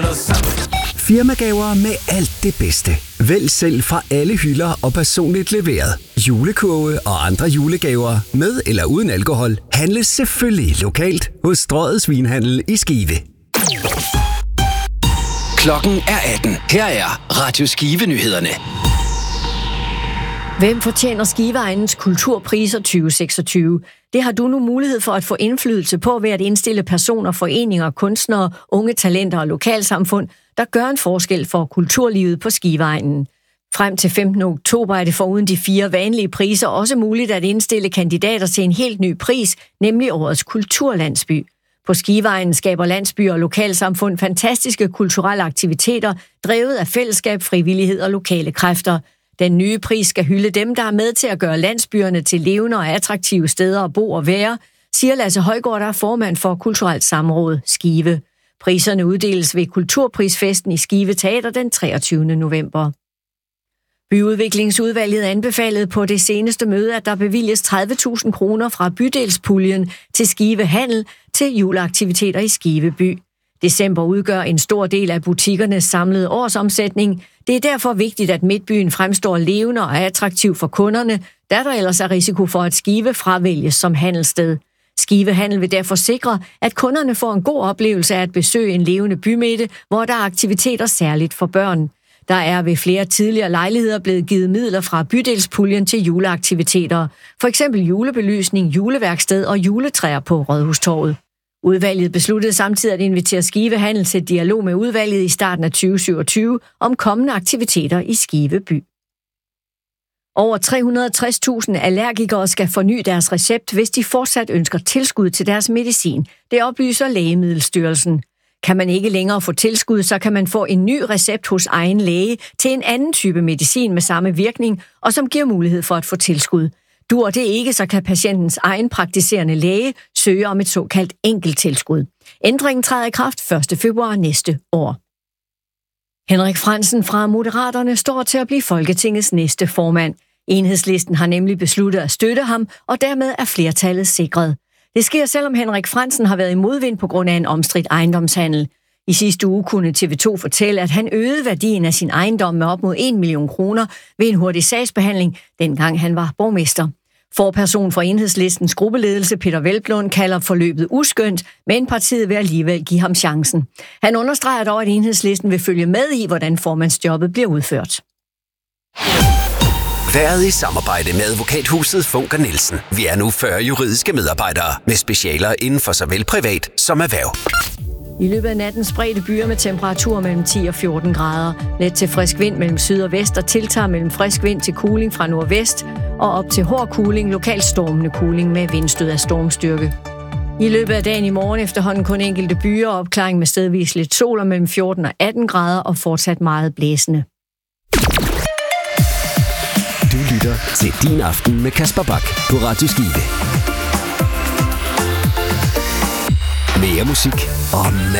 Firmagaver med alt det bedste. Vælg selv fra alle hylder og personligt leveret. Julekurve og andre julegaver med eller uden alkohol handles selvfølgelig lokalt hos Strøget Svinhandel i Skive. Klokken er 18. Her er Radio Skive-nyhederne. Hvem fortjener Skiveegnens kulturpriser 2026? Det har du nu mulighed for at få indflydelse på ved at indstille personer, foreninger, kunstnere, unge talenter og lokalsamfund, der gør en forskel for kulturlivet på Skiveegnen. Frem til 15. oktober er det foruden de 4 vanlige priser også muligt at indstille kandidater til en helt ny pris, nemlig årets kulturlandsby. På Skiveegnen skaber landsbyer og lokalsamfund fantastiske kulturelle aktiviteter, drevet af fællesskab, frivillighed og lokale kræfter. Den nye pris skal hylde dem, der er med til at gøre landsbyerne til levende og attraktive steder at bo og være, siger Lasse Højgaard, der er formand for Kulturelt Samråd Skive. Priserne uddeles ved Kulturprisfesten i Skive Teater den 23. november. Byudviklingsudvalget anbefalede på det seneste møde, at der bevilges 30.000 kroner fra bydelspuljen til Skive Handel til juleaktiviteter i Skive by. December udgør en stor del af butikkernes samlede årsomsætning. Det er derfor vigtigt, at Midtbyen fremstår levende og attraktiv for kunderne, da der ellers er risiko for, at Skive fravælges som handelssted. Skive Handel vil derfor sikre, at kunderne får en god oplevelse af at besøge en levende bymidte, hvor der er aktiviteter særligt for børn. Der er ved flere tidligere lejligheder blevet givet midler fra bydelspuljen til juleaktiviteter, for eksempel julebelysning, juleværksted og juletræer på Rådhustorvet. Udvalget besluttede samtidig at invitere Skive Handel til dialog med udvalget i starten af 2027 om kommende aktiviteter i Skive by. Over 360.000 allergikere skal forny deres recept, hvis de fortsat ønsker tilskud til deres medicin. Det oplyser Lægemiddelstyrelsen. Kan man ikke længere få tilskud, så kan man få en ny recept hos egen læge til en anden type medicin med samme virkning, og som giver mulighed for at få tilskud. Dur det ikke, så kan patientens egen praktiserende læge søge om et såkaldt enkelttilskud. Ændringen træder i kraft 1. februar næste år. Henrik Frandsen fra Moderaterne står til at blive Folketingets næste formand. Enhedslisten har nemlig besluttet at støtte ham, og dermed er flertallet sikret. Det sker, selvom Henrik Frandsen har været i modvind på grund af en omstridt ejendomshandel. I sidste uge kunne TV2 fortælle, at han øgede værdien af sin ejendom med op mod 1 million kroner ved en hurtig sagsbehandling, dengang han var borgmester. Forperson for Enhedslistens gruppeledelse Peter Velblom kalder forløbet uskønt, men partiet vil alligevel give ham chancen. Han understreger dog, at Enhedslisten vil følge med i, hvordan formandsjobbet bliver udført. Været i samarbejde med advokathuset Funker Nielsen. Vi er nu 40 juridiske medarbejdere med specialer inden for såvel privat som erhverv. I løbet af natten spredte byer med temperaturer mellem 10 og 14 grader. Let til frisk vind mellem syd og vest og tiltager mellem frisk vind til kuling fra nordvest og op til hård kuling, lokalt stormende kuling med vindstød af stormstyrke. I løbet af dagen i morgen efterhånden kun enkelte byer og opklaring med stedvis lidt sol og mellem 14 og 18 grader og fortsat meget blæsende. Du lytter til Din Aften med Kasper Bak på Radio Skive. Mere musik og